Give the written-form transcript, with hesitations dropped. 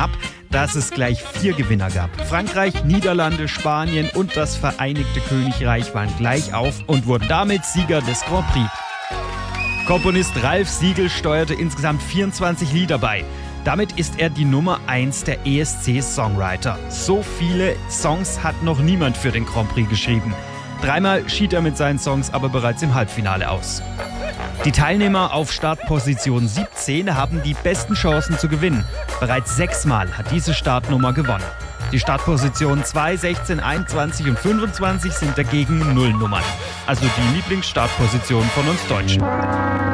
ab, dass es gleich 4 Gewinner gab. Frankreich, Niederlande, Spanien und das Vereinigte Königreich waren gleich auf und wurden damit Sieger des Grand Prix. Komponist Ralf Siegel steuerte insgesamt 24 Lieder bei. Damit ist er die Nummer 1 der ESC Songwriter. So viele Songs hat noch niemand für den Grand Prix geschrieben. 3-mal schied er mit seinen Songs aber bereits im Halbfinale aus. Die Teilnehmer auf Startposition 17 haben die besten Chancen zu gewinnen. Bereits 6-mal hat diese Startnummer gewonnen. Die Startpositionen 2, 16, 21 und 25 sind dagegen Nullnummern. Also die Lieblingsstartposition von uns Deutschen.